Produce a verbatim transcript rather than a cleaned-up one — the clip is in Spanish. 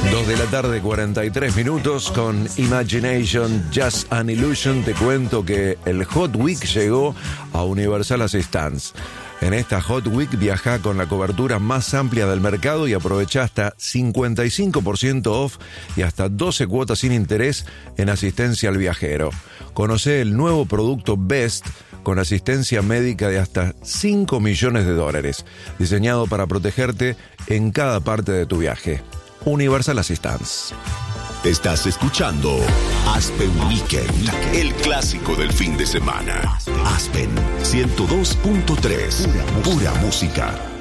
Dos de la tarde, cuarenta y tres minutos, con Imagination, Just an Illusion. Te cuento que el Hot Week llegó a Universal Assistance. En esta Hot Week viaja con la cobertura más amplia del mercado y aprovecha hasta cincuenta y cinco por ciento off y hasta doce cuotas sin interés en asistencia al viajero. Conoce el nuevo producto Best con asistencia médica de hasta cinco millones de dólares, diseñado para protegerte en cada parte de tu viaje. Universal Assistance. Estás escuchando Aspen Weekend, el clásico del fin de semana. Aspen ciento dos punto tres, pura música.